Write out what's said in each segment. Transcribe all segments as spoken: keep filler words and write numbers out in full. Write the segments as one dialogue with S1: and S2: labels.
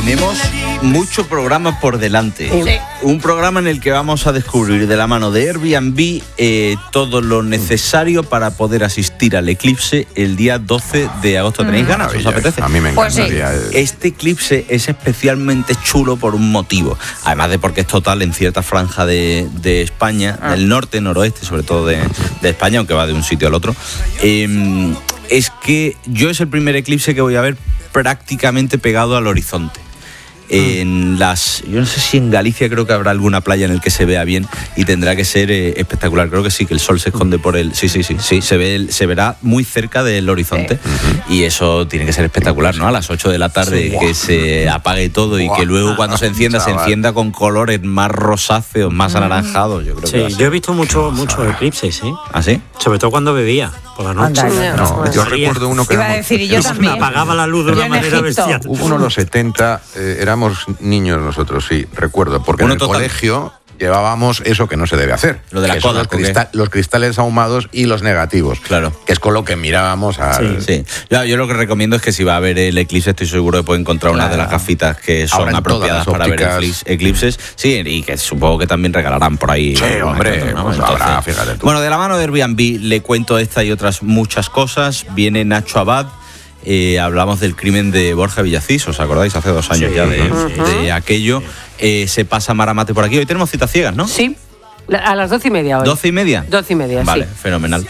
S1: Tenemos mucho programa por delante.
S2: Sí.
S1: Un programa en el que vamos a descubrir de la mano de Airbnb eh, todo lo necesario para poder asistir al eclipse el día doce de agosto. ¿Tenéis ganas? ¿Os apetece?
S3: A mí me
S2: Pues
S3: encantaría.
S2: sí.
S1: Este eclipse es especialmente chulo por un motivo. Además de porque es total en cierta franja de, de España,
S2: Ah.
S1: del norte, noroeste, sobre todo de, de España, aunque va de un sitio al otro. Eh, es que yo es el primer eclipse que voy a ver prácticamente pegado al horizonte. En las, yo no sé si en Galicia creo que habrá alguna playa en el que se vea bien y tendrá que ser eh, espectacular. Creo que sí, que el sol se esconde por el, sí, sí, sí, sí, se ve, el- se verá muy cerca del horizonte
S2: Sí.
S1: y eso tiene que ser espectacular, ¿no? A las ocho de la tarde
S3: Sí.
S1: que se apague todo y que luego cuando se encienda se
S3: Chaval.
S1: encienda con colores más rosáceos, más anaranjados. Yo creo que va a
S4: Sí,
S1: ser.
S4: yo he visto muchos muchos eclipses, ¿sí?
S1: ¿Ah, sí?
S4: Sobre todo cuando bebía por la noche.
S2: Anda,
S3: No,
S2: Pues
S3: yo
S4: María.
S3: recuerdo uno que
S2: Iba a
S3: éramos-
S2: decir, y yo
S3: éramos-
S2: también.
S4: Me apagaba la luz de
S2: Yo
S4: una
S2: en
S4: manera
S2: Egipto.
S4: bestial.
S3: Hubo uno en los setenta, eh, éramos niños nosotros, sí, recuerdo, porque
S1: Uno
S3: en el
S1: total.
S3: colegio llevábamos eso que no se debe hacer.
S1: Lo de la
S3: que son
S1: coda,
S3: los,
S1: ¿o qué?
S3: cristal- los cristales ahumados y los negativos.
S1: Claro.
S3: Que es con lo que mirábamos al...
S1: Sí, yo, yo lo que recomiendo es que si va a ver el eclipse, estoy seguro que puede encontrar una de las gafitas que son
S3: Habrá en
S1: apropiadas
S3: todas las
S1: para ver
S3: ópticas.
S1: eclis- eclipses. Sí, y que supongo que también regalarán por ahí.
S3: Sí,
S1: algunas
S3: hombre,
S1: que otras, ¿no?
S3: pues habrá, fíjate tú.
S1: Bueno, de la mano de Airbnb le cuento esta y otras muchas cosas. Viene Nacho Abad. Eh, hablamos del crimen de Borja Villacís, ¿os acordáis? Hace dos años
S4: Sí,
S1: ya de,
S4: sí,
S1: de aquello. Eh, se pasa Maramate por aquí. Hoy tenemos citas ciegas, ¿no?
S5: Sí, la- a las doce y media hoy.
S1: ¿Doce y media?
S5: Doce y media,
S1: Vale,
S5: sí.
S1: fenomenal.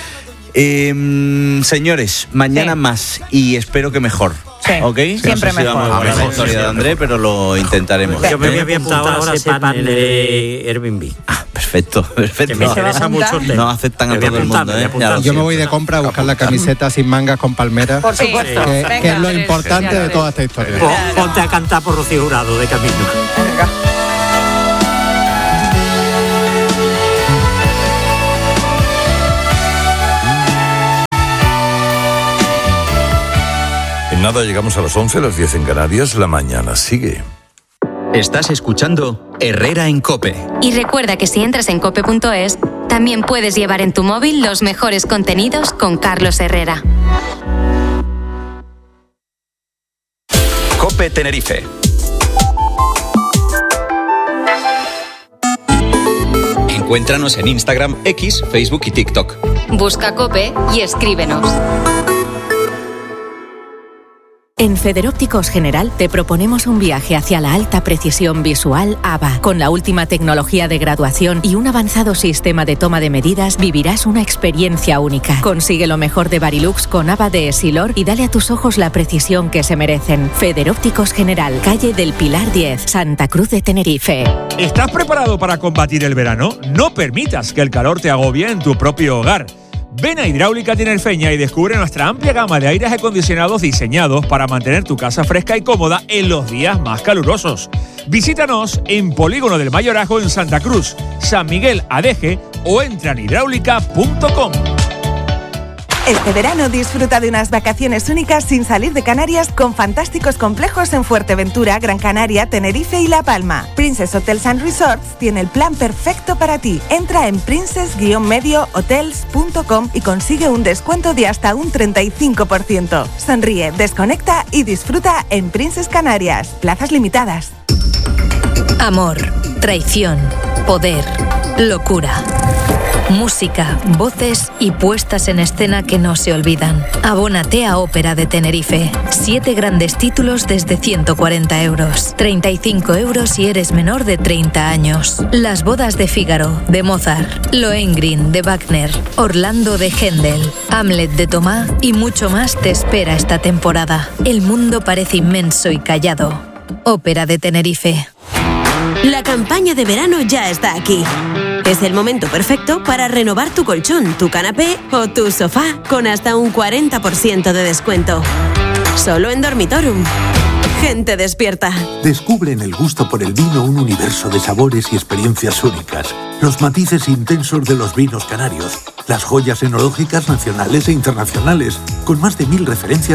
S1: Eh, señores, mañana
S5: Sí.
S1: más y espero que mejor.
S2: Sí,
S1: ¿Ok?
S2: siempre
S1: no sé si
S2: mejor.
S1: vamos a volver a la
S3: Mejor,
S1: historia de
S3: siempre
S1: André, pero lo intentaremos.
S4: Yo me
S1: ¿Eh?
S4: voy a apuntar ahora a sepan en el Airbnb.
S1: Ah, perfecto, perfecto.
S4: Que me
S2: se va a
S4: interesa
S2: apuntar?
S4: mucho el tema.
S1: No aceptan a
S4: Me voy
S1: todo el
S4: apuntar,
S1: mundo,
S4: me voy a
S1: ¿eh?
S4: apuntar.
S1: Ya lo
S6: Yo me voy de
S1: siento.
S6: compra a buscar la camiseta sin mangas con palmeras,
S5: Por
S2: Sí.
S5: supuesto.
S6: que,
S2: Venga,
S6: que es lo
S2: Andrés,
S6: importante
S2: ya,
S6: de
S2: ya.
S6: toda esta historia.
S4: Po- Ponte a cantar por Rocío Jurado de camino.
S2: Venga.
S7: En nada llegamos a las once, las diez en Canarias, la mañana sigue.
S8: Estás escuchando Herrera en COPE.
S9: Y recuerda que si entras en cope punto es, también puedes llevar en tu móvil los mejores contenidos con Carlos Herrera.
S8: COPE Tenerife. Encuéntranos en Instagram, X, Facebook y TikTok.
S9: Busca COPE y escríbenos.
S10: En Federópticos General te proponemos un viaje hacia la alta precisión visual A B A. Con la última tecnología de graduación y un avanzado sistema de toma de medidas, vivirás una experiencia única. Consigue lo mejor de Varilux con A B A de Esilor y dale a tus ojos la precisión que se merecen. Federópticos General, calle del Pilar diez, Santa Cruz de Tenerife.
S11: ¿Estás preparado para combatir el verano? No permitas que el calor te agobie en tu propio hogar. Ven a Hidráulica Tinerfeña y descubre nuestra amplia gama de aires acondicionados diseñados para mantener tu casa fresca y cómoda en los días más calurosos. Visítanos en Polígono del Mayorazgo en Santa Cruz, San Miguel Adeje o entra en hidráulica punto com.
S12: Este verano disfruta de unas vacaciones únicas sin salir de Canarias con fantásticos complejos en Fuerteventura, Gran Canaria, Tenerife y La Palma. Princess Hotels and Resorts tiene el plan perfecto para ti. Entra en princess medio hotels punto com y consigue un descuento de hasta un treinta y cinco por ciento. Sonríe, desconecta y disfruta en Princess Canarias. Plazas limitadas.
S10: Amor, traición, poder, locura. Música, voces y puestas en escena que no se olvidan. Abónate a Ópera de Tenerife. Siete grandes títulos desde ciento cuarenta euros. treinta y cinco euros si eres menor de treinta años. Las bodas de Fígaro, de Mozart. Lohengrin, de Wagner. Orlando, de Händel. Hamlet, de Tomá y mucho más te espera esta temporada. El mundo parece inmenso y callado. Ópera de Tenerife.
S13: La campaña de verano ya está aquí. Es el momento perfecto para renovar tu colchón, tu canapé o tu sofá con hasta un cuarenta por ciento de descuento. Solo en Dormitorum. Gente despierta.
S14: Descubre en el gusto por el vino un universo de sabores y experiencias únicas. Los matices intensos de los vinos canarios. Las joyas enológicas nacionales e internacionales, con más de mil referencias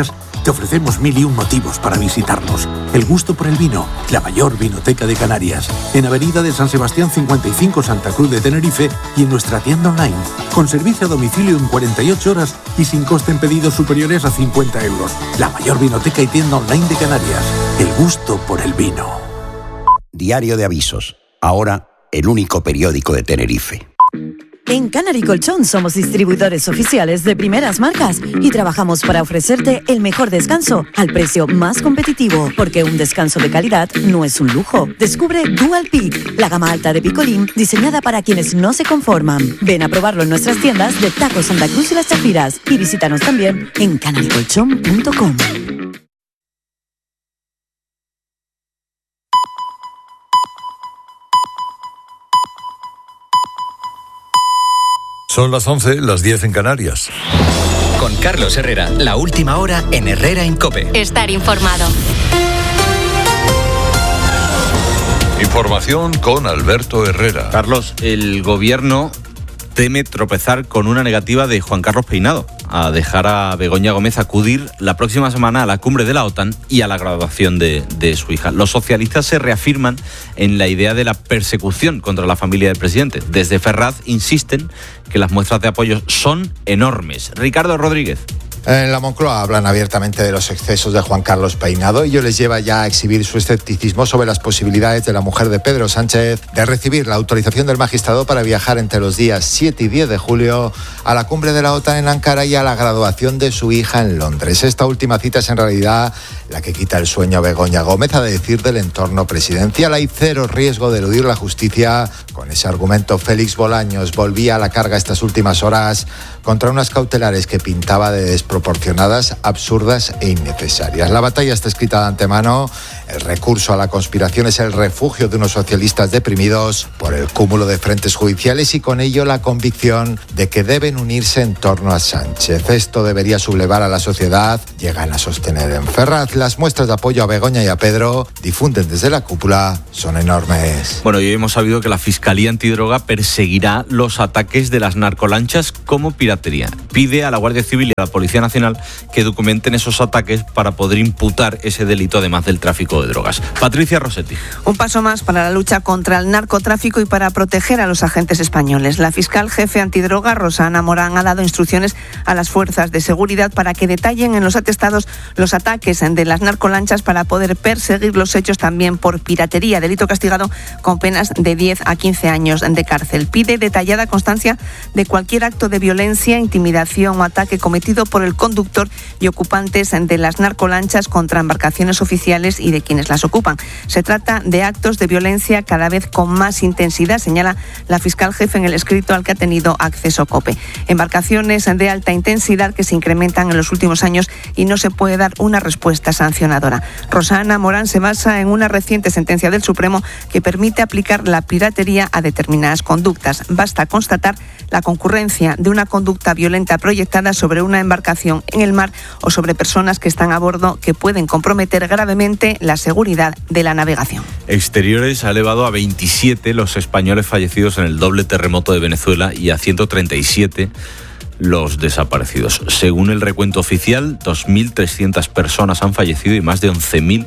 S14: te ofrecemos mil y un motivos para visitarnos. El gusto por el vino, la mayor vinoteca de Canarias. En Avenida de San Sebastián cincuenta y cinco, Santa Cruz de Tenerife, y en nuestra tienda online. Con servicio a domicilio en cuarenta y ocho horas y sin coste en pedidos superiores a cincuenta euros. La mayor vinoteca y tienda online de Canarias. El gusto por el vino.
S2: Diario de Avisos. Ahora, el único periódico de Tenerife.
S15: En Canary Colchón somos distribuidores oficiales de primeras marcas y trabajamos para ofrecerte el mejor descanso al precio más competitivo, porque un descanso de calidad no es un lujo. Descubre Dual Peak, la gama alta de picolín diseñada para quienes no se conforman. Ven a probarlo en nuestras tiendas de Taco Santa Cruz y Las Chafiras y visítanos también en canary colchón punto com.
S7: Son las once, las diez en Canarias.
S8: Con Carlos Herrera, la última hora en Herrera en COPE.
S9: Estar informado.
S7: Información con Alberto Herrera.
S1: Carlos, el gobierno teme tropezar con una negativa de Juan Carlos Peinado a dejar a Begoña Gómez acudir la próxima semana a la cumbre de la OTAN y a la graduación de, de su hija. Los socialistas se reafirman en la idea de la persecución contra la familia del presidente. Desde Ferraz insisten que las muestras de apoyo son enormes. Ricardo Rodríguez.
S16: En la Moncloa hablan abiertamente de los excesos de Juan Carlos Peinado. Ello les lleva ya a exhibir su escepticismo sobre las posibilidades de la mujer de Pedro Sánchez de recibir la autorización del magistrado para viajar entre los días siete y diez de julio a la cumbre de la OTAN en Ankara y a la graduación de su hija en Londres. Esta última cita es en realidad la que quita el sueño a Begoña Gómez, a decir del entorno presidencial. Hay cero riesgo de eludir la justicia. Con ese argumento, Félix Bolaños volvía a la carga estas últimas horas contra unas cautelares que pintaba de desproporcionadas, absurdas e innecesarias. La batalla está escrita de antemano. El recurso a la conspiración es el refugio de unos socialistas deprimidos por el cúmulo de frentes judiciales y con ello la convicción de que deben unirse en torno a Sánchez. Esto debería sublevar a la sociedad, llegan a sostener en Ferraz. Las muestras de apoyo a Begoña y a Pedro difunden desde la cúpula son enormes.
S1: Bueno, y hoy hemos sabido que la Fiscalía Antidroga perseguirá los ataques de las narcolanchas como piratería. Pide a la Guardia Civil y a la Policía Nacional que documenten esos ataques para poder imputar ese delito, además del tráfico de drogas. Patricia Rossetti.
S17: Un paso más para la lucha contra el narcotráfico y para proteger a los agentes españoles. La fiscal jefe antidroga, Rosana Morán, ha dado instrucciones a las fuerzas de seguridad para que detallen en los atestados los ataques de las narcolanchas para poder perseguir los hechos también por piratería, delito castigado con penas de diez a quince años de cárcel. Pide detallada constancia de cualquier acto de violencia, intimidación o ataque cometido por el conductor y ocupantes de las narcolanchas contra embarcaciones oficiales y de quienes las ocupan. Se trata de actos de violencia cada vez con más intensidad, señala la fiscal jefe en el escrito al que ha tenido acceso COPE. Embarcaciones de alta intensidad que se incrementan en los últimos años y no se puede dar una respuesta sancionadora. Rosana Morán se basa en una reciente sentencia del Supremo que permite aplicar la piratería a determinadas conductas. Basta constatar la concurrencia de una conducta violenta proyectada sobre una embarcación en el mar o sobre personas que están a bordo que pueden comprometer gravemente la seguridad de la navegación.
S1: Exteriores ha elevado a veintisiete los españoles fallecidos en el doble terremoto de Venezuela y a ciento treinta y siete los desaparecidos. Según el recuento oficial, dos mil trescientas personas han fallecido y más de once mil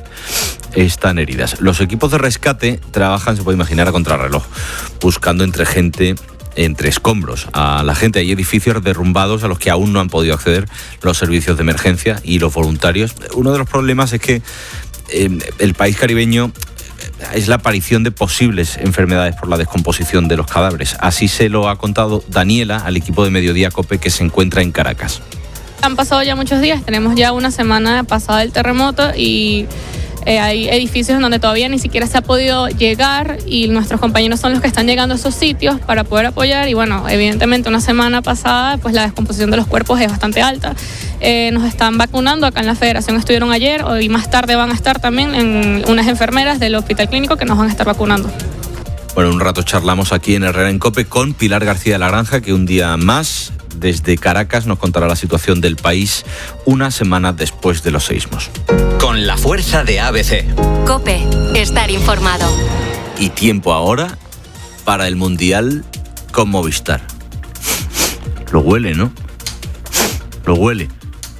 S1: están heridas. Los equipos de rescate trabajan, se puede imaginar, a contrarreloj, buscando entre gente... entre escombros a la gente. Hay edificios derrumbados a los que aún no han podido acceder los servicios de emergencia y los voluntarios. Uno de los problemas es que eh, el país caribeño es la aparición de posibles enfermedades por la descomposición de los cadáveres. Así se lo ha contado Daniela al equipo de Mediodía COPE que se encuentra en Caracas.
S18: Han pasado ya muchos días, tenemos ya una semana pasada el terremoto y Eh, hay edificios donde todavía ni siquiera se ha podido llegar y nuestros compañeros son los que están llegando a esos sitios para poder apoyar y bueno, evidentemente una semana pasada pues la descomposición de los cuerpos es bastante alta. Eh, nos están vacunando, acá en la Federación estuvieron ayer, hoy más tarde van a estar también en unas enfermeras del Hospital Clínico que nos van a estar vacunando.
S1: Bueno, un rato charlamos aquí en Herrera en COPE con Pilar García de la Granja, que un día más desde Caracas nos contará la situación del país una semana después de los seísmos.
S8: Con la fuerza de A B C.
S9: COPE, estar informado.
S1: Y tiempo ahora para el Mundial con Movistar. Lo huele, ¿no? Lo huele.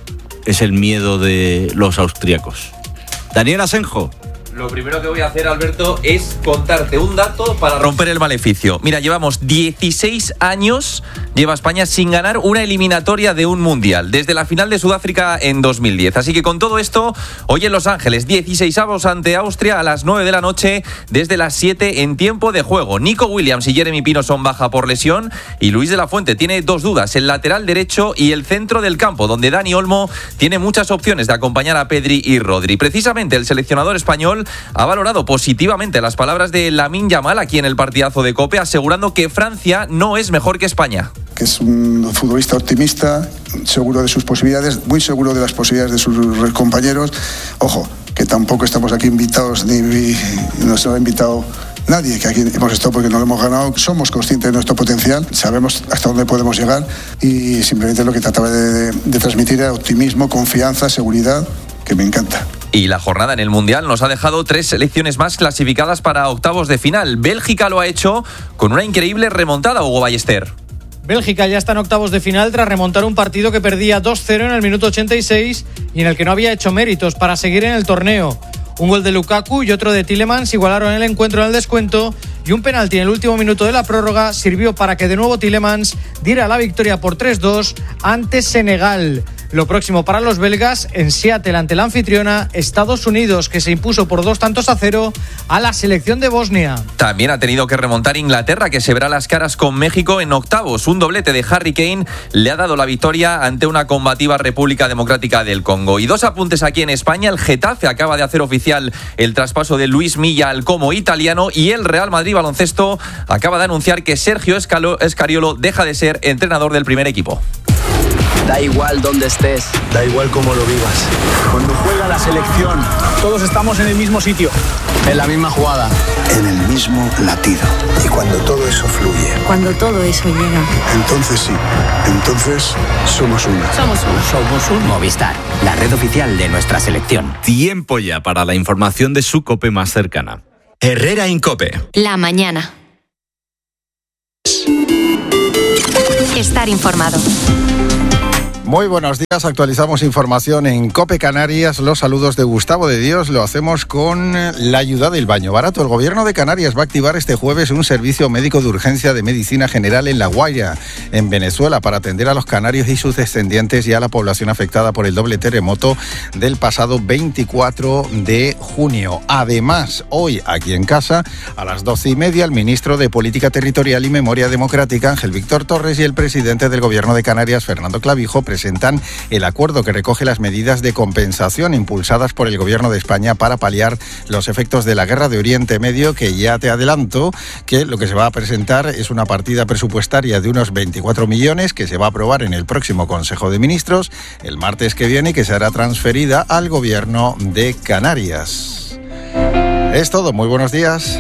S1: es el miedo de los austríacos. Daniel Asenjo.
S19: Lo primero que voy a hacer, Alberto, es contarte un dato para romper el maleficio. Mira, llevamos dieciséis años, lleva España sin ganar una eliminatoria de un mundial, desde la final de Sudáfrica en dos mil diez. Así que con todo esto, hoy en Los Ángeles, dieciseisavos ante Austria a las nueve de la noche, desde las siete en tiempo de juego. Nico Williams y Jeremy Pino son baja por lesión y Luis de la Fuente tiene dos dudas, el lateral derecho y el centro del campo, donde Dani Olmo tiene muchas opciones de acompañar a Pedri y Rodri. Precisamente el seleccionador español ha valorado positivamente las palabras de Lamine Yamal aquí en el partidazo de COPE, asegurando que Francia no es mejor que España.
S20: Que es un futbolista optimista, seguro de sus posibilidades, muy seguro de las posibilidades de sus compañeros. Ojo, que tampoco estamos aquí invitados, ni, ni nos ha invitado nadie, que aquí hemos estado porque no lo hemos ganado. Somos conscientes de nuestro potencial, sabemos hasta dónde podemos llegar y simplemente lo que trataba de, de, de transmitir era optimismo, confianza, seguridad, que me encanta.
S19: Y la jornada en el Mundial nos ha dejado tres selecciones más clasificadas para octavos de final. Bélgica lo ha hecho con una increíble remontada, Hugo Ballester.
S21: Bélgica ya está en octavos de final tras remontar un partido que perdía dos cero en el minuto ochenta y seis y en el que no había hecho méritos para seguir en el torneo. Un gol de Lukaku y otro de Tielemans igualaron el encuentro en el descuento y un penalti en el último minuto de la prórroga sirvió para que de nuevo Tielemans diera la victoria por tres dos ante Senegal. Lo próximo para los belgas en Seattle ante la anfitriona Estados Unidos, que se impuso por dos tantos a cero a la selección de Bosnia.
S19: También ha tenido que remontar Inglaterra, que se verá las caras con México en octavos. Un doblete de Harry Kane le ha dado la victoria ante una combativa República Democrática del Congo. Y dos apuntes aquí en España. El Getafe acaba de hacer oficial el traspaso de Luis Milla al Como italiano y el Real Madrid Baloncesto acaba de anunciar que Sergio Escariolo deja de ser entrenador del primer equipo.
S22: Da igual dónde estés, da igual cómo lo vivas. Cuando juega la selección, todos estamos en el mismo sitio, en la misma jugada,
S2: en el mismo latido.
S22: Y cuando todo eso fluye,
S23: cuando todo eso llega,
S20: entonces sí, entonces somos uno.
S23: Somos uno.
S24: Somos un Movistar, la red oficial de nuestra selección.
S1: Tiempo ya para la información de su COPE más cercana.
S8: Herrera en COPE.
S9: La mañana. Estar informado.
S6: Muy buenos días, actualizamos información en COPE Canarias. Los saludos de Gustavo de Dios, lo hacemos con la ayuda del baño barato. El gobierno de Canarias va a activar este jueves un servicio médico de urgencia de medicina general en La Guaira, en Venezuela, para atender a los canarios y sus descendientes y a la población afectada por el doble terremoto del pasado veinticuatro de junio. Además, hoy aquí en casa, a las doce y media, el ministro de Política Territorial y Memoria Democrática, Ángel Víctor Torres, y el presidente del gobierno de Canarias, Fernando Clavijo, presentan el acuerdo que recoge las medidas de compensación impulsadas por el Gobierno de España para paliar los efectos de la guerra de Oriente Medio, que ya te adelanto que lo que se va a presentar es una partida presupuestaria de unos veinticuatro millones que se va a aprobar en el próximo Consejo de Ministros el martes que viene y que será transferida al Gobierno de Canarias. Es todo, muy buenos días.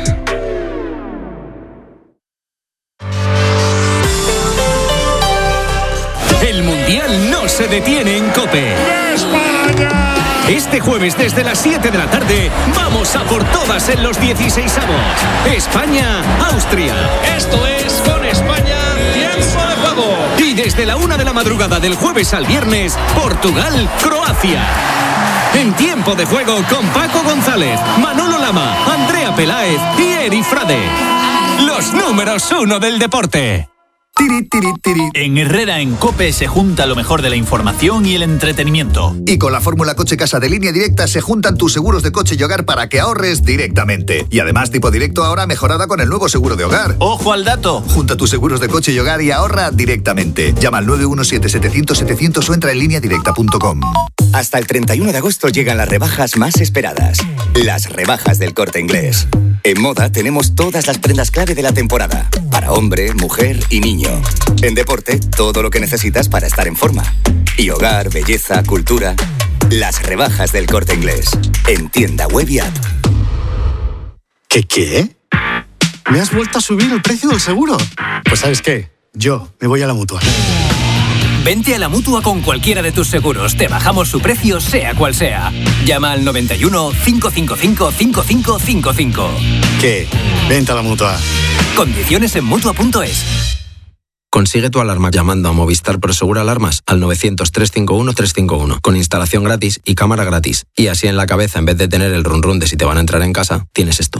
S25: El Mundial no se detiene en COPE. ¡España! Este jueves desde las siete de la tarde vamos a por todas en los dieciseisavos. España-Austria. Esto es Con España, tiempo de juego. Y desde la una de la madrugada del jueves al viernes, Portugal-Croacia. En tiempo de juego con Paco González, Manolo Lama, Andrea Peláez y Eri Frade. Los números uno del deporte.
S26: Tiri, tiri, tiri. En Herrera en COPE se junta lo mejor de la información y el entretenimiento.
S27: Y con la fórmula Coche Casa de Línea Directa se juntan tus seguros de coche y hogar para que ahorres directamente. Y además Tipo Directo ahora mejorada con el nuevo seguro de hogar.
S26: ¡Ojo al dato!
S27: Junta tus seguros de coche y hogar y ahorra directamente. Llama al nueve uno siete, setecientos, setecientos o entra en línea directa punto com.
S8: Hasta el treinta y uno de agosto llegan las rebajas más esperadas. Las rebajas del Corte Inglés. En moda tenemos todas las prendas clave de la temporada. Para hombre, mujer y niño. En deporte, todo lo que necesitas para estar en forma. Y hogar, belleza, cultura. Las rebajas del Corte Inglés. En tienda web y app.
S28: ¿Qué qué? ¿Me has vuelto a subir el precio del seguro? Pues ¿sabes qué? Yo me voy a la Mutua.
S26: Vente a la Mutua con cualquiera de tus seguros. Te bajamos su precio, sea cual sea. Llama al noventa y uno, cinco cinco cinco, cinco cinco cinco cinco.
S28: ¿Qué? Vente a la Mutua.
S26: Condiciones en Mutua punto es.
S3: Consigue tu alarma llamando a Movistar Prosegur Alarmas al novecientos, trescientos cincuenta y uno, trescientos cincuenta y uno, con instalación gratis y cámara gratis. Y así en la cabeza, en vez de tener el run run de si te van a entrar en casa, tienes esto.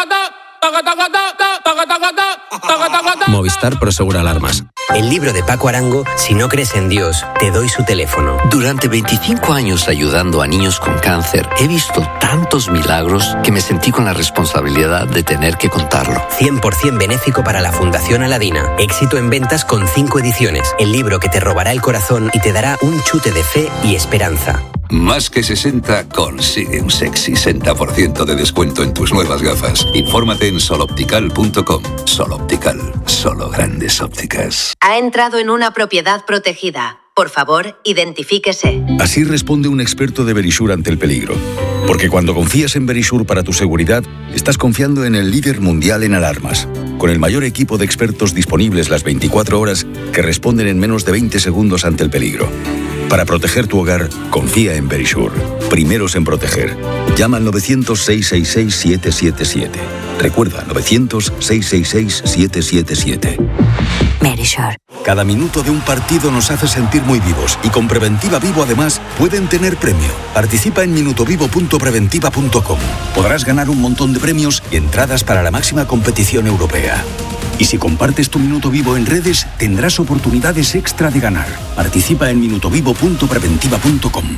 S3: Movistar Prosegur Alarmas.
S24: El libro de Paco Arango, Si no crees en Dios, te doy su teléfono.
S4: Durante veinticinco años ayudando a niños con cáncer, he visto tantos milagros que me sentí con la responsabilidad de tener que contarlo.
S24: cien por ciento benéfico para la Fundación Aladina. Éxito en ventas con cinco ediciones. El libro que te robará el corazón y te dará un chute de fe y esperanza.
S5: Más que sesenta, consigue un sexy sesenta por ciento de descuento en tus nuevas gafas. Infórmate en soloptical punto com. Soloptical, solo grandes ópticas.
S10: Ha entrado en una propiedad protegida. Por favor, identifíquese.
S11: Así responde un experto de Verisure ante el peligro. Porque cuando confías en Verisure para tu seguridad, estás confiando en el líder mundial en alarmas, con el mayor equipo de expertos disponibles las veinticuatro horas que responden en menos de veinte segundos ante el peligro. Para proteger tu hogar, confía en Verisure. Primeros en proteger. Llama al novecientos, seiscientos sesenta y seis, siete siete siete. Recuerda, novecientos, seiscientos sesenta y seis, siete siete siete.
S24: Verisure.
S11: Cada minuto de un partido nos hace sentir muy vivos y con Preventiva Vivo además pueden tener premio. Participa en minutovivo punto preventiva punto com. Podrás ganar un montón de premios y entradas para la máxima competición europea. Y si compartes tu Minuto Vivo en redes, tendrás oportunidades extra de ganar. Participa en minutovivo punto preventiva punto com.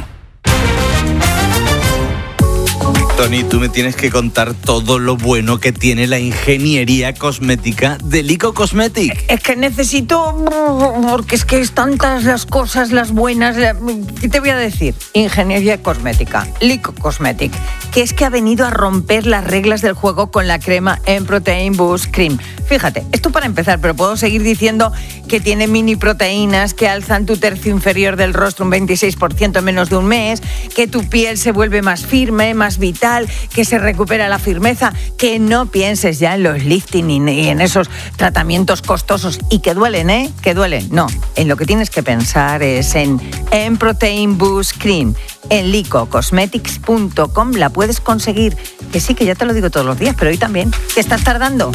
S1: Tony, tú me tienes que contar todo lo bueno que tiene la ingeniería cosmética de Lico Cosmetic.
S12: Es que necesito, porque es que es tantas las cosas, las buenas. ¿Qué te voy a decir? Ingeniería cosmética, Lico Cosmetic, que es que ha venido a romper las reglas del juego con la crema en Protein Boost Cream. Fíjate, esto para empezar, pero puedo seguir diciendo que tiene mini proteínas que alzan tu tercio inferior del rostro un veintiséis por ciento en menos de un mes, que tu piel se vuelve más firme, más vital, que se recupera la firmeza, que no pienses ya en los lifting y en esos tratamientos costosos y que duelen, ¿eh? Que duelen. No, en lo que tienes que pensar es en, en Protein Boost Cream. En lico cosmetics punto com la puedes conseguir. Que sí, que ya te lo digo todos los días, pero hoy también. ¿Qué estás tardando?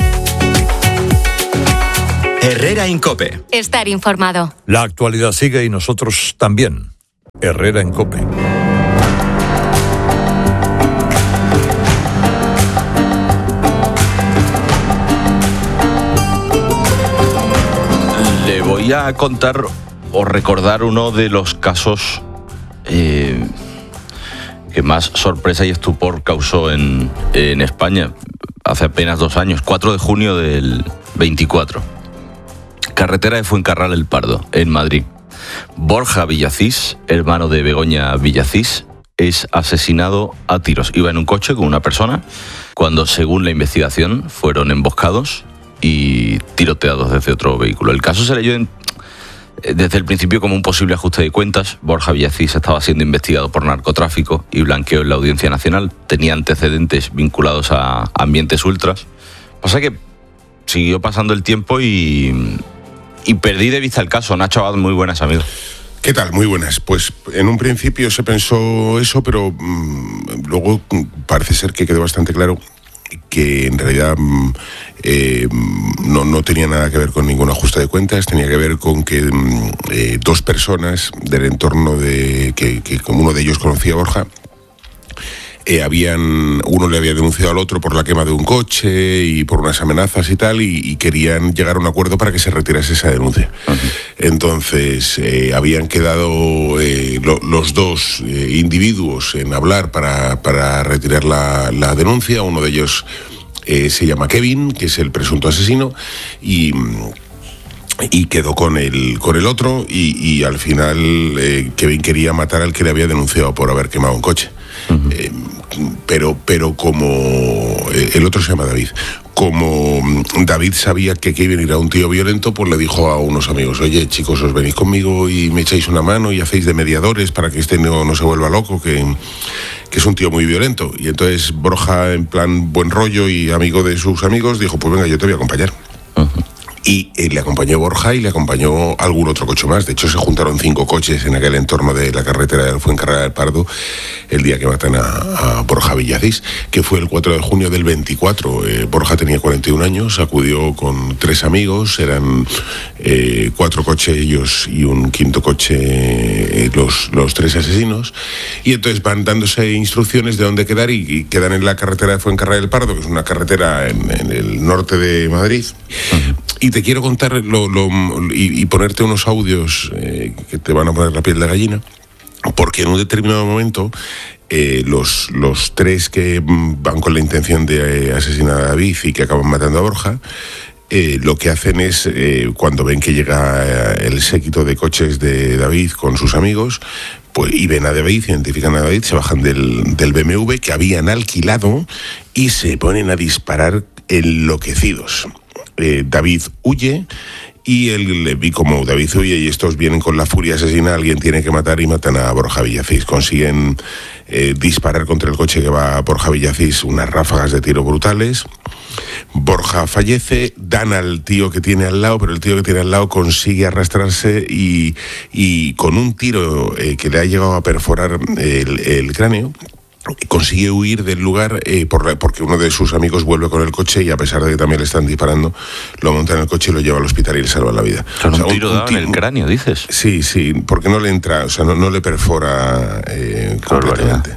S25: Herrera en COPE.
S9: Estar informado.
S7: La actualidad sigue y nosotros también. Herrera en COPE.
S1: Le voy a contar o recordar uno de los casos eh, que más sorpresa y estupor causó en, en España hace apenas dos años, cuatro de junio del veinticuatro. Carretera de Fuencarral El Pardo, en Madrid. Borja Villacís, hermano de Begoña Villacís, es asesinado a tiros. Iba en un coche con una persona cuando, según la investigación, fueron emboscados y tiroteados desde otro vehículo. El caso se leyó en, desde el principio como un posible ajuste de cuentas. Borja Villacís estaba siendo investigado por narcotráfico y blanqueo en la Audiencia Nacional. Tenía antecedentes vinculados a ambientes ultras. Pasa que siguió pasando el tiempo y... Y perdí de vista el caso. Nacho Abad, muy buenas, amigos.
S13: ¿Qué tal? Muy buenas. Pues en un principio se pensó eso, pero mmm, luego parece ser que quedó bastante claro que en realidad mmm, eh, no, no tenía nada que ver con ningún ajuste de cuentas, tenía que ver con que mmm, eh, dos personas del entorno de que, que como uno de ellos conocía a Borja, Eh, habían uno le había denunciado al otro por la quema de un coche y por unas amenazas y tal, y, y querían llegar a un acuerdo para que se retirase esa denuncia. Uh-huh. Entonces eh, habían quedado eh, lo, los dos eh, individuos en hablar para, para retirar la, la denuncia. Uno de ellos eh, se llama Kevin, que es el presunto asesino, y y quedó con el con el otro, y, y al final eh, Kevin quería matar al que le había denunciado por haber quemado un coche. Uh-huh. eh, pero pero como eh, el otro se llama David, como David sabía que Kevin era un tío violento, pues le dijo a unos amigos: oye, chicos, os venís conmigo y me echáis una mano y hacéis de mediadores para que este no, no se vuelva loco, que, que es un tío muy violento. Y entonces Borja, en plan buen rollo y amigo de sus amigos, dijo: pues venga, yo te voy a acompañar. Uh-huh. Y eh, le acompañó Borja y le acompañó algún otro coche más. De hecho, se juntaron cinco coches en aquel entorno de la carretera del Fuencarral del Pardo el día que matan a, a Borja Villacís, que fue el cuatro de junio del veinticuatro. Eh, Borja tenía cuarenta y un años, acudió con tres amigos, eran eh, cuatro coches ellos y un quinto coche eh, los, los tres asesinos, y entonces van dándose instrucciones de dónde quedar y, y quedan en la carretera de Fuencarral del Pardo, que es una carretera en, en el norte de Madrid. Uh-huh. Y te quiero contar lo, lo, y, y ponerte unos audios eh, que te van a poner la piel de gallina, porque en un determinado momento eh, los, los tres que van con la intención de eh, asesinar a David y que acaban matando a Borja, eh, lo que hacen es, eh, cuando ven que llega el séquito de coches de David con sus amigos, pues, y ven a David, identifican a David, se bajan del, del B M W que habían alquilado y se ponen a disparar enloquecidos. Eh, David huye y él, vi como David huye y estos vienen con la furia asesina, alguien tiene que matar y matan a Borja Villacís. Consiguen eh, disparar contra el coche que va a Borja Villacís unas ráfagas de tiro brutales. Borja fallece, dan al tío que tiene al lado, pero el tío que tiene al lado consigue arrastrarse y, y con un tiro eh, que le ha llegado a perforar el, el cráneo, consigue huir del lugar eh, por la, porque uno de sus amigos vuelve con el coche y a pesar de que también le están disparando, lo monta en el coche y lo lleva al hospital y le salva la vida.
S1: Con
S13: o sea,
S1: un tiro
S13: un, un
S1: dado en el cráneo, dices.
S13: Sí, sí, porque no le entra, o sea, no, no le perfora eh, completamente.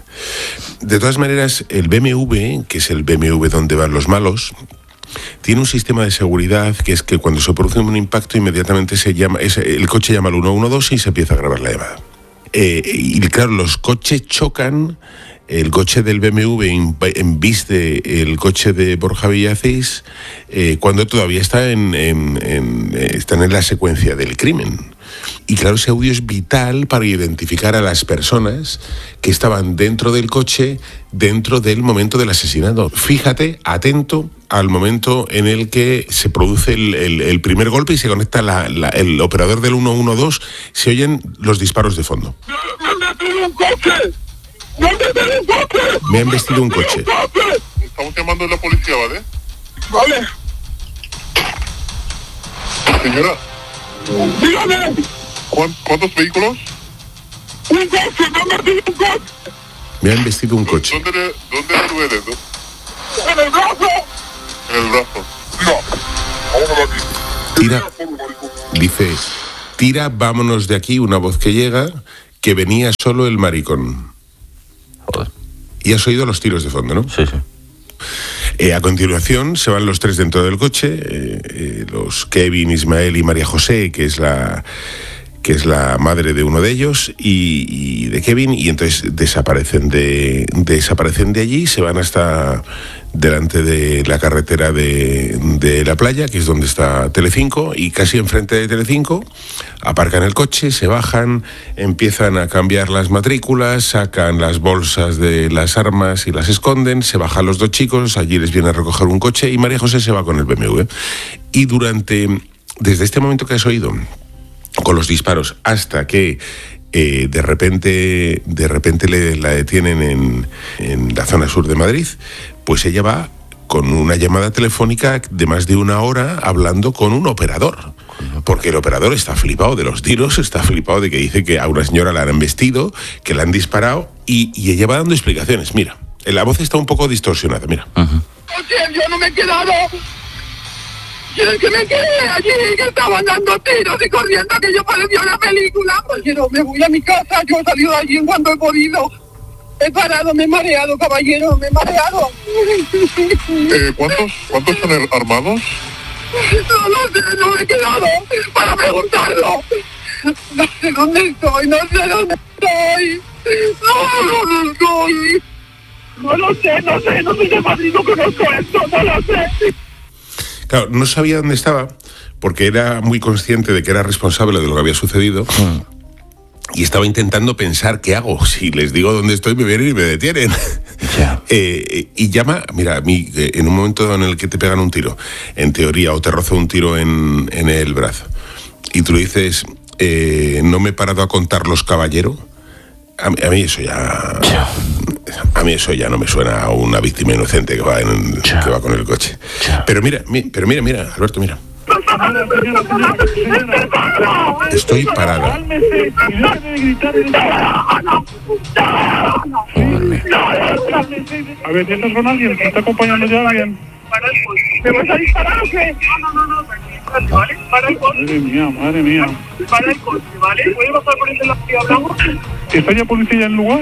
S13: De todas maneras, el B M W, que es el B M W donde van los malos, tiene un sistema de seguridad que es que cuando se produce un impacto inmediatamente se llama, es, el coche llama al uno uno dos y se empieza a grabar la llamada. Eh, y claro, los coches chocan. El coche del B M W embiste el coche de Borja Villacís eh, cuando todavía está en, en, en, están en la secuencia del crimen. Y claro, ese audio es vital para identificar a las personas que estaban dentro del coche dentro del momento del asesinato. Fíjate, atento al momento en el que se produce el, el, el primer golpe y se conecta la, la, el operador del uno uno dos, se oyen los disparos de fondo. Me han vestido un coche.
S14: Estamos llamando a la policía, ¿vale? Vale. Señora. Dígame. ¿Cuántos vehículos? Un coche, me han vestido un coche.
S13: Me han vestido un coche.
S14: ¿Dónde le, dónde le duele? En el brazo. En el brazo. No. Vámonos de aquí.
S13: Tira. Dice, tira, vámonos de aquí, una voz que llega, que venía solo el maricón.
S1: Joder.
S13: Y has oído los tiros de fondo, ¿no?
S1: Sí, sí.
S13: Eh, a continuación se van los tres dentro del coche, eh, eh, los Kevin, Ismael y María José, que es la que es la madre de uno de ellos y, y de Kevin, y entonces desaparecen de desaparecen de allí, se van hasta delante de la carretera de, de la playa, que es donde está Telecinco, y casi enfrente de Telecinco aparcan el coche, se bajan, empiezan a cambiar las matrículas, sacan las bolsas de las armas y las esconden, se bajan los dos chicos, allí les viene a recoger un coche y María José se va con el B M W. Y durante, desde este momento que has oído, con los disparos, hasta que eh, de repente de repente le, la detienen en, en la zona sur de Madrid, pues ella va con una llamada telefónica de más de una hora hablando con un operador. Porque el operador está flipado de los tiros, está flipado de que dice que a una señora la han embestido, que la han disparado, y, y ella va dando explicaciones. Mira, la voz está un poco distorsionada, mira.
S14: Uh-huh. Yo no me he quedado... ¿Quieres que me quede allí? Que estaban dando tiros y corriendo, que yo parecía una película. Pues yo no me voy a mi casa, yo he salido de allí en cuanto he podido. He parado, me he mareado, caballero, me he mareado. Eh, ¿cuántos, ¿Cuántos son armados? No lo sé, no me he quedado para preguntarlo. No sé dónde estoy, no sé dónde estoy. No, no, no estoy. No lo sé, no sé, no soy de Madrid, no conozco esto, no lo sé.
S13: Claro, no sabía dónde estaba porque era muy consciente de que era responsable de lo que había sucedido. Mm. Y estaba intentando pensar, ¿qué hago? Si les digo dónde estoy, me vienen y me detienen. Yeah. eh, y llama, mira, a mí, en un momento en el que te pegan un tiro, en teoría, o te roza un tiro en, en el brazo, y tú le dices, eh, no me he parado a contarlos, caballero, a mí, a mí eso ya... Yeah. A mí eso ya no me suena a una víctima inocente que va, en, yeah. que va con el coche. Yeah. Pero mira, mi, pero mira, mira, Alberto, mira.
S14: No
S13: Estoy parada.
S14: A ver, ¿estás con alguien? ¿Te está acompañando ya alguien? ¿Me vas a disparar o qué? No, no, no, tranquilo, ¿vale? Para el coche. Madre mía, madre mía. Para el coche, ¿vale? ¿Puedes bajar por este lado y hablamos? ¿Está ya policía en el lugar?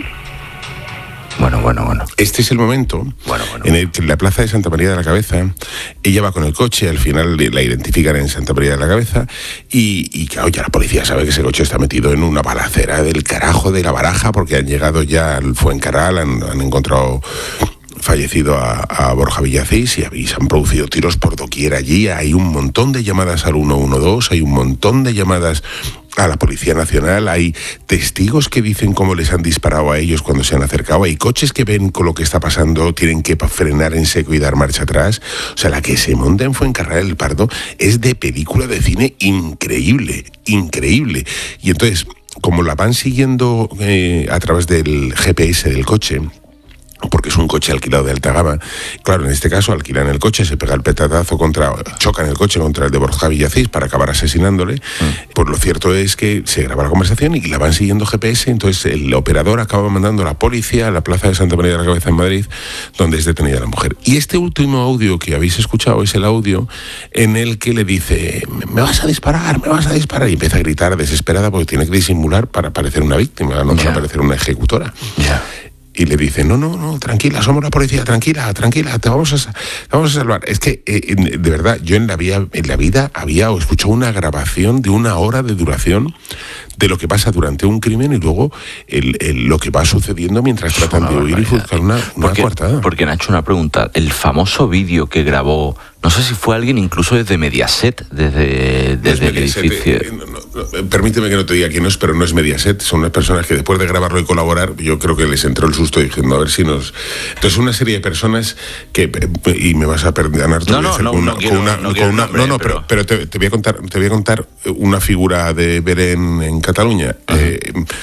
S1: Bueno, bueno, bueno.
S13: Este es el momento
S1: bueno, bueno,
S13: en el que en la plaza de Santa María de la Cabeza, ella va con el coche, al final la identifican en Santa María de la Cabeza y, y claro, ya la policía sabe que ese coche está metido en una balacera del carajo de la Baraja, porque han llegado ya al Fuencarral, han, han encontrado fallecido a, a Borja Villacís y, y se han producido tiros por doquier allí. Hay un montón de llamadas al uno uno dos, hay un montón de llamadas a la Policía Nacional, hay testigos que dicen cómo les han disparado a ellos cuando se han acercado, hay coches que ven con lo que está pasando, tienen que frenar en seco y dar marcha atrás. O sea, la que se monta en Fuencarral del Pardo es de película de cine increíble, increíble. Y entonces, como la van siguiendo eh, a través del G P S del coche, porque es un coche alquilado de alta gama. Claro, en este caso alquilan el coche, se pega el petardazo contra, chocan el coche contra el de Borja Villacís para acabar asesinándole. Mm. Pues lo cierto es que se graba la conversación y la van siguiendo G P S, entonces el operador acaba mandando a la policía a la plaza de Santa María de la Cabeza en Madrid, donde es detenida la mujer. Y este último audio que habéis escuchado es el audio en el que le dice: me vas a disparar, me vas a disparar, y empieza a gritar desesperada porque tiene que disimular para parecer una víctima, no para parecer una ejecutora.
S1: Yeah.
S13: Y le dice, no, no, no, tranquila, somos la policía, tranquila, tranquila, te vamos a, te vamos a salvar. Es que, eh, de verdad, yo en la, vida, en la vida había escuchado una grabación de una hora de duración de lo que pasa durante un crimen y luego el, el, lo que va sucediendo mientras tratan de huir y buscar una, una
S1: porque,
S13: coartada.
S1: Porque, Nacho, una pregunta. El famoso vídeo que grabó, no sé si fue alguien incluso desde Mediaset, desde, desde el
S13: Mediaset,
S1: edificio.
S13: Eh, no, no, permíteme que no te diga quién es, pero no es Mediaset. Son unas personas que después de grabarlo y colaborar, yo creo que les entró el susto diciendo, a ver si nos... Entonces, una serie de personas que... Y me vas a perdonar...
S1: No, no, no,
S13: con una,
S1: no quiero,
S13: con una,
S1: no
S13: con
S1: quiero
S13: una,
S1: nombre,
S13: no, no, pero, pero te, te voy a contar, te voy a contar una figura de Belén en Cataluña. Eh,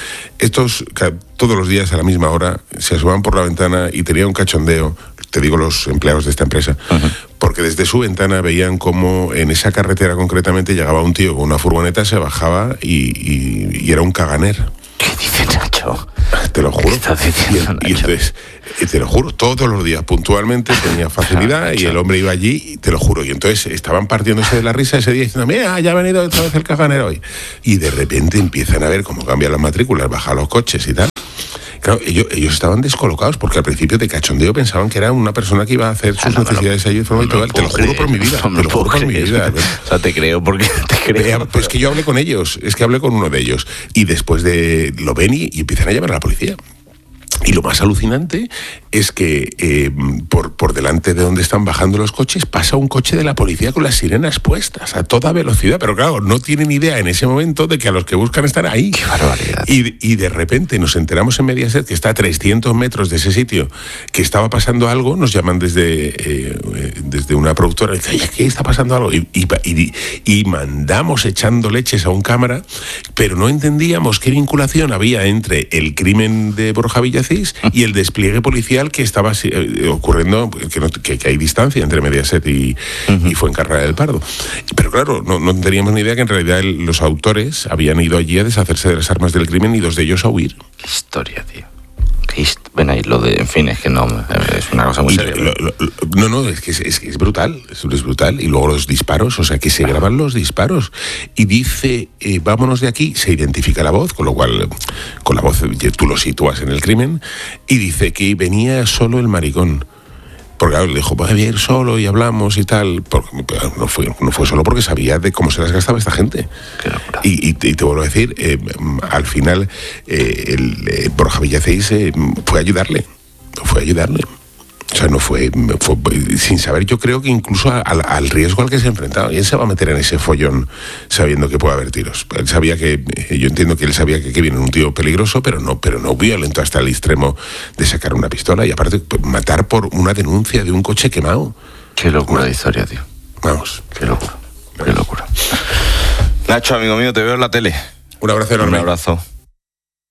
S13: estos todos los días a la misma hora se asomaban por la ventana y tenían un cachondeo, te digo los empleados de esta empresa, uh-huh. porque desde su ventana veían cómo en esa carretera concretamente llegaba un tío con una furgoneta, se bajaba y, y, y era un caganer.
S1: ¿Qué dice Nacho?
S13: Te lo juro.
S1: ¿Qué estás diciendo,
S13: y, y entonces, te lo juro, todos los días puntualmente tenía facilidad y el hombre iba allí, te lo juro. Y entonces estaban partiéndose de la risa ese día diciendo, mira, ya ha venido otra vez el caganero hoy. Y de repente empiezan a ver cómo cambian las matrículas, bajan los coches y tal. Claro, ellos, ellos estaban descolocados porque al principio de cachondeo pensaban que era una persona que iba a hacer sus ah, no, necesidades allí de forma habitual. No, te lo juro por mi vida, no, te lo juro por mi vida.
S1: O sea, te creo porque te creo.
S13: Pues que yo hablé con ellos, es que hablé con uno de ellos. Y después de lo ven y, y empiezan a llamar a la policía. Y lo más alucinante es que eh, por, por delante de donde están bajando los coches pasa un coche de la policía con las sirenas puestas a toda velocidad, pero claro, no tienen idea en ese momento de que a los que buscan están ahí.
S1: ¡Qué barbaridad!
S13: Y, y de repente nos enteramos en Mediaset que está a trescientos metros de ese sitio, que estaba pasando algo, nos llaman desde, eh, desde una productora y dicen, oye, ¿qué está pasando algo? Y, y, y, y mandamos echando leches a un cámara, pero no entendíamos qué vinculación había entre el crimen de Borja Villacís y el despliegue policial que estaba eh, ocurriendo, que, no, que, que hay distancia entre Mediaset y, uh-huh. y Fuencarral del Pardo. Pero claro, no, no teníamos ni idea que en realidad el, los autores habían ido allí a deshacerse de las armas del crimen y dos de ellos a huir.
S1: Qué historia, tío. Bueno, y lo de, en fin, es que no, es una cosa muy seria.
S13: Lo, lo, lo, no, no, es que es, es, es brutal, es, es brutal. Y luego los disparos, o sea, que se graban los disparos. Y dice, eh, vámonos de aquí, se identifica la voz, con lo cual, con la voz tú lo sitúas en el crimen, y dice que venía solo el maricón. Porque claro, le dijo, voy a ir solo y hablamos y tal. Porque no fue, no fue solo porque sabía de cómo se las gastaba esta gente. Y, y, y te vuelvo a decir, eh, al final, eh, el, eh, Borja Villacís eh, fue a ayudarle. Fue a ayudarle. O sea, no fue, fue sin saber, yo creo que incluso al, al riesgo al que se enfrentaba. Y él se va a meter en ese follón sabiendo que puede haber tiros. Él sabía que, yo entiendo que él sabía que, que viene un tío peligroso, pero no, pero no violento hasta el extremo de sacar una pistola y aparte matar por una denuncia de un coche quemado.
S1: Qué locura de historia, tío.
S13: Vamos.
S1: Qué locura, qué locura. Nacho, amigo mío, te veo en la tele.
S13: Un abrazo enorme.
S1: Un abrazo.